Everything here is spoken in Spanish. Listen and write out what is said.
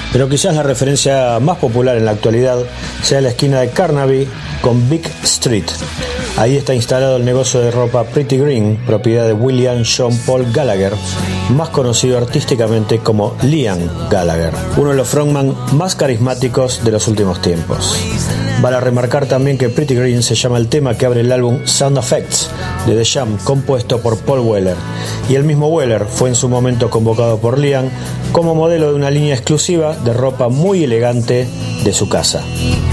pero quizás la referencia más popular en la actualidad sea la esquina de Carnaby con Big Street. Ahí está instalado el negocio de ropa Pretty Green, propiedad de William John Paul Gallagher, más conocido artísticamente como Liam Gallagher, uno de los frontman más carismáticos de los últimos tiempos. Vale remarcar también que Pretty Green se llama el tema que abre el álbum Sound Effects de The Jam, compuesto por Paul Weller, y el mismo Weller fue en su momento convocado por Liam como modelo de una línea exclusiva de ropa muy elegante de su casa.